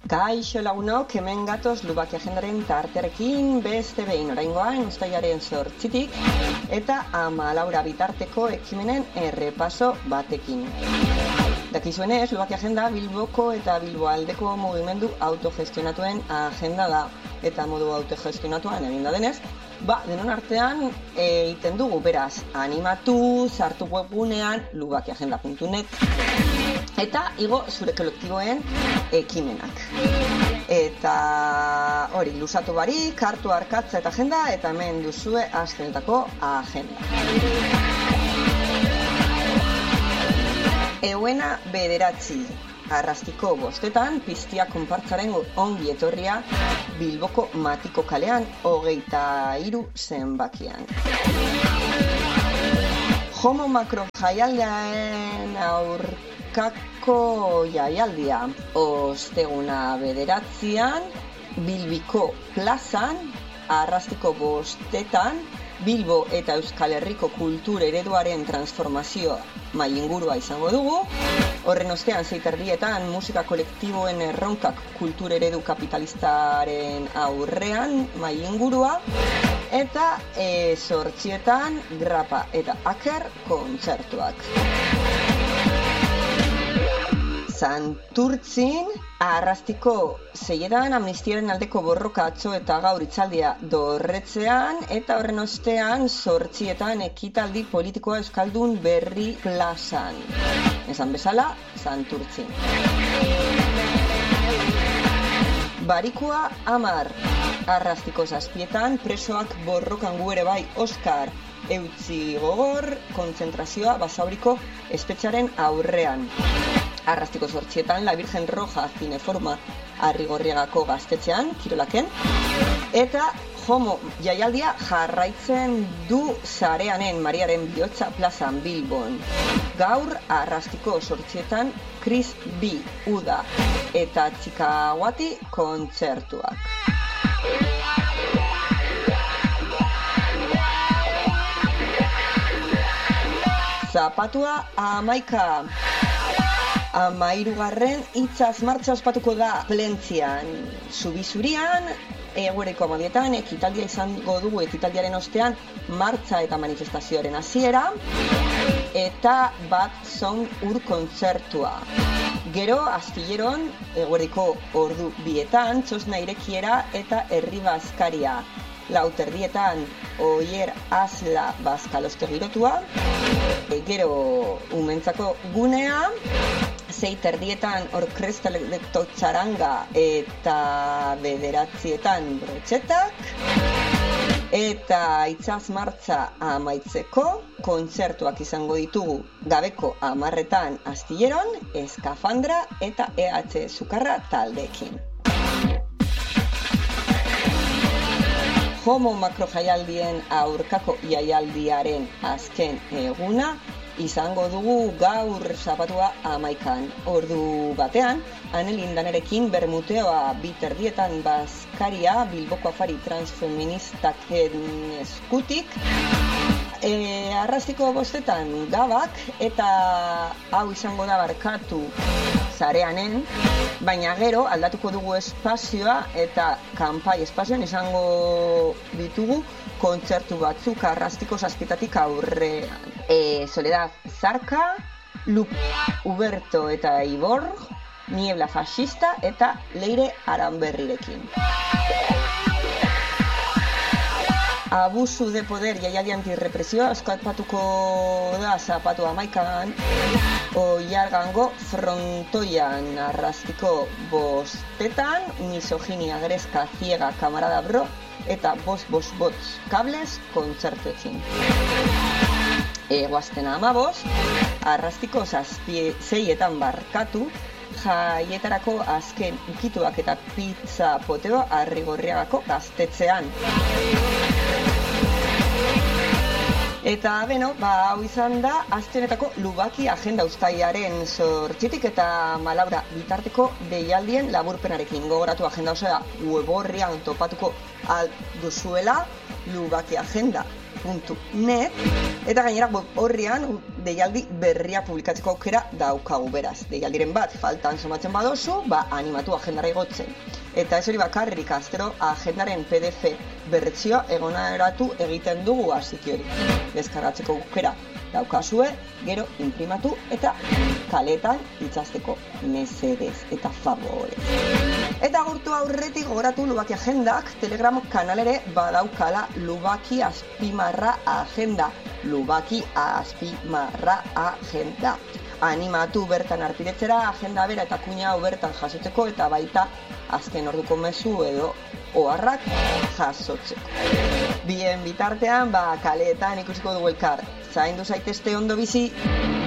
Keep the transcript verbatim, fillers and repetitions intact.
Kaixo lagunok, hemen gatoz Lubaki Agendaren tartearekin beste behin oraingoan uztailaren zortzitik eta ama laura bitarteko ekimenen errepaso batekin. Dakizuenez, Lubaki Agenda Bilboko eta Bilboaldeko mugimendu autogestionatuen agenda da. Eta modu autogestionatuan eginda denez, ba, denon artean egiten dugu, beraz, animatu, sartu webgunean lubakiagenda puntu net eta igo zure kolektiboen ekimenak. Eta hori, lusatu barik, hartu arkatza eta agenda, eta hemen duzue astenetako agenda. Euena bederatzi, arrastiko bostetan, piztia konpartzaren ongi etorria Bilboko Matiko kalean hogeita hiru zenbakian. Homo makro jaialdiaren aurkako jaialdia osteguna bederatzian, Bilbiko plazan, arrastiko bostetan, Bilbo eta Euskal Herriko kultur ereduaren transformazioa mai ingurua izango dugu. Horren ostean zeiterdietan musika kolektiboen erronkak kultur eredu kapitalistaren aurrean mai ingurua. Eta e, zortzietan grapa eta aker kontzertuak. Santurtzin, arrastiko zeietan amnistiaren aldeko borroka atzo eta gaur itzaldia dorretzean, eta horren ostean zortzietan ekitaldi politikoa euskaldun berri plazan. Esan bezala, Santurtzin. Barikua amar, arrastiko zazpietan, presoak borrokan gu ere bai Oskar eutzi gogor, kontzentrazioa Basauriko espetxaren aurrean. Arrastiko zortzietan, La Virgen Roja zineforma Arrigorriagako gaztetxean, Kirolaken, eta Homo jaialdia jarraitzen du Sareanen Mariaren Bihotza plazan Bilbon. Gaur arrastiko zortzietan, Chris B, Uda eta Txikaguati kontzertuak. Zapatua amaika. Amairugarren hitzaz martxa ospatuko da Plentzian. Zubizurian, eguereko amadietan, ekitaldia izango dugu ekitaldiaren ostean martxa eta manifestazioaren hasiera eta bat zon ur kontzertua. Gero, astilleron, egueriko ordu bietan, txosna irekiera eta herri bazkaria. Lauterdietan, oier azla bazkaloste girotua. E, gero, umentzako gunea. Zeiterdietan orkestalekto txaranga eta bederatzietan brotxetak. Eta itzaz martza amaitzeko kontzertuak izango ditugu gabeko amarretan astilleron, eskafandra eta E H Sukarra taldeekin. Homo makro jaialdien aurkako jaialdiaren azken eguna izango dugu gaur zapatua amaikan. Ordu batean, Anelindanerekin bermuteoa biterdietan bazkaria Bilboko afari transfeministaken eskutik. E, arrastiko bostetan gabak eta hau izango da barkatu Sareanen, baina gero aldatuko dugu espazioa eta kanpai espazioan izango ditugu kontzertu batzuk arrastiko zazpietatik aurrean. E, Soledad Zarka, Lup Uberto eta Ibor, Niebla Fascista eta Leire Aranberrirekin. Abusu de poder jaialdi antirrepresioa eskapatuko da zapatu amaikan, Oiargango frontoian arrastiko bostetan, misoginia grezka ciega kamarada bro eta bos bos bots kables kontzertuekin. Egoaztena amabost, arrastiko zazpie zeietan barkatu, jaietarako azken ukituak eta pizza poteo Arrigorriagako gaztetxean. Eta, beno, ba, hau izan da, astenetako Lubaki Agenda uztailaren zortzitik eta malaura bitarteko deialdien laburpenarekin. Gogoratu agenda osoa web orrian topatuko alduzuela Lubaki Agenda puntu net, eta gainera web horrian deialdi berria publikatzeko aukera daukagu beraz. Deialdiren bat faltan somatzen badozu, ba animatu agendara igotzen. Eta ez hori bakarrik, astero agendaren P D F bertsioa egoneratu egiten dugu aziki hori. Deskargatzeko aukera daukazue, gero imprimatu eta kaletan itzazteko mesedez eta favorez. Eta gurtu aurretik gogoratu Lubaki agendak, Telegram kanalere badaukala Lubaki azpimarra agenda. Lubaki azpimarra agenda. Animatu bertan arpidetzera, agenda bera eta kuina hau bertan jasotzeko eta baita azken orduko mezu edo oharrak jasotzeko. Bien bitartean, ba, kaleetan ikusiko dugu elkar. Zaindu zaitezte ondo bizi.